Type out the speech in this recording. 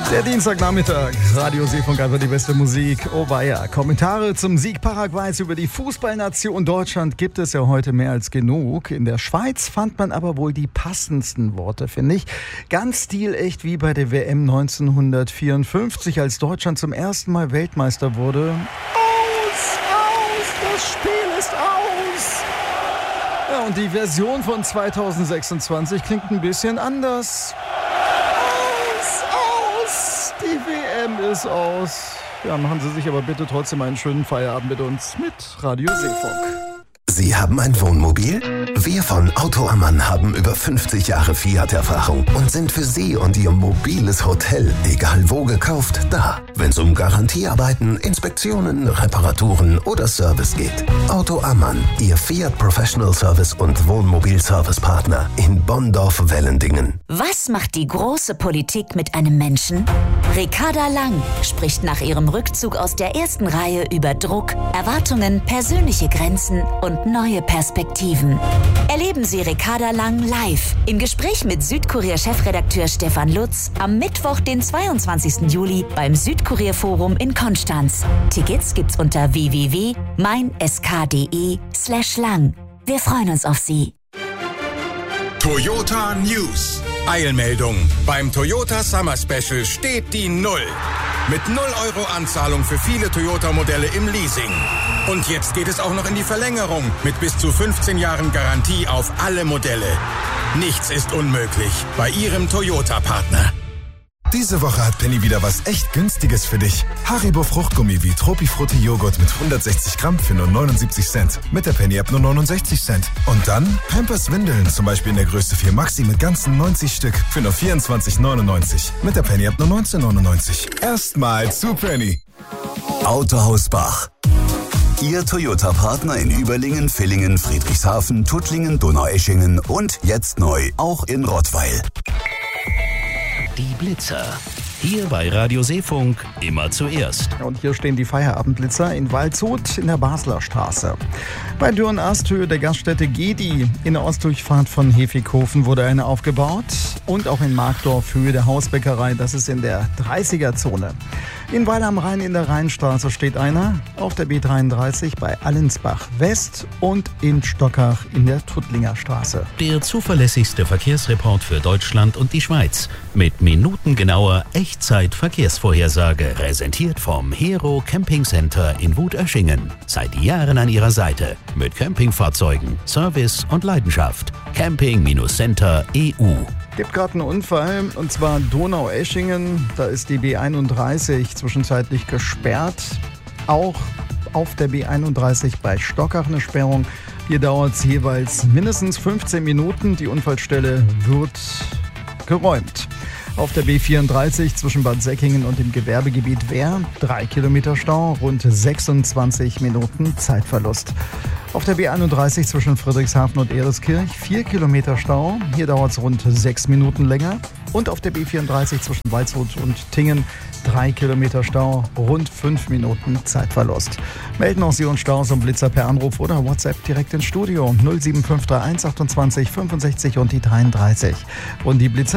Der Dienstagnachmittag, Radio Seefunk, einfach die beste Musik. Oh weia, Kommentare zum Sieg Paraguays über die Fußballnation Deutschland gibt es ja heute mehr als genug. In der Schweiz fand man aber wohl die passendsten Worte, finde ich. Ganz stilecht wie bei der WM 1954, als Deutschland zum ersten Mal Weltmeister wurde. Das Spiel ist aus! Ja, und die Version von 2026 klingt ein bisschen anders. Die WM ist aus. Ja, machen Sie sich aber bitte trotzdem einen schönen Feierabend mit uns, mit Radio Seefunk. Sie haben ein Wohnmobil? Wir von Auto Ammann haben über 50 Jahre Fiat-Erfahrung und sind für Sie und Ihr mobiles Hotel, egal wo gekauft, da. Wenn es um Garantiearbeiten, Inspektionen, Reparaturen oder Service geht. Auto Ammann, Ihr Fiat Professional Service und Wohnmobil-Service-Partner in Bonndorf-Wellendingen. Was macht die große Politik mit einem Menschen? Ricarda Lang spricht nach ihrem Rückzug aus der ersten Reihe über Druck, Erwartungen, persönliche Grenzen und neue Perspektiven. Erleben Sie Ricarda Lang live im Gespräch mit Südkurier-Chefredakteur Stefan Lutz am Mittwoch, den 22. Juli beim Südkurier-Forum in Konstanz. Tickets gibt's unter www.meinsk.de/lang. Wir freuen uns auf Sie. Toyota News. Eilmeldung. Beim Toyota Summer Special steht die Null. Mit 0 € Anzahlung für viele Toyota-Modelle im Leasing. Und jetzt geht es auch noch in die Verlängerung mit bis zu 15 Jahren Garantie auf alle Modelle. Nichts ist unmöglich bei Ihrem Toyota-Partner. Diese Woche hat Penny wieder was echt Günstiges für dich. Haribo Fruchtgummi wie Tropifrutti Joghurt mit 160 Gramm für nur 79 Cent. Mit der Penny-App nur 69 Cent. Und dann Pampers Windeln, zum Beispiel in der Größe 4 Maxi mit ganzen 90 Stück für nur 24,99. Mit der Penny-App nur 19,99. Erstmal zu Penny. Autohaus Bach. Ihr Toyota-Partner in Überlingen, Villingen, Friedrichshafen, Tuttlingen, Donaueschingen und jetzt neu auch in Rottweil. Die Blitzer. Hier bei Radio Seefunk immer zuerst. Und hier stehen die Feierabendblitzer in Waldshut in der Basler Straße. Bei Dürren-Asthöhe der Gaststätte Gedi in der Ostdurchfahrt von Hefighofen wurde eine aufgebaut. Und auch in Markdorf Höhe der Hausbäckerei, das ist in der 30er-Zone. In Weil am Rhein in der Rheinstraße steht einer, auf der B33 bei Allensbach West und in Stockach in der Tuttlinger Straße. Der zuverlässigste Verkehrsreport für Deutschland und die Schweiz. Mit minutengenauer Echtzeit-Verkehrsvorhersage. Präsentiert vom Hero Camping Center in Wutöschingen. Seit Jahren an Ihrer Seite. Mit Campingfahrzeugen, Service und Leidenschaft. Camping-Center EU. Gibt gerade einen Unfall, und zwar Donaueschingen. Da ist die B31 zwischenzeitlich gesperrt. Auch auf der B31 bei Stockach eine Sperrung. Hier dauert es jeweils mindestens 15 Minuten. Die Unfallstelle wird geräumt. Auf der B34 zwischen Bad Säckingen und dem Gewerbegebiet Wehr 3 Kilometer Stau, rund 26 Minuten Zeitverlust. Auf der B31 zwischen Friedrichshafen und Ehreskirch 4 Kilometer Stau, hier dauert es rund 6 Minuten länger. Und auf der B34 zwischen Waldshut und Tingen 3 Kilometer Stau, rund 5 Minuten Zeitverlust. Melden auch Sie uns Staus und Blitzer per Anruf oder WhatsApp direkt ins Studio 07531 28 65 und die 33. Und die Blitzer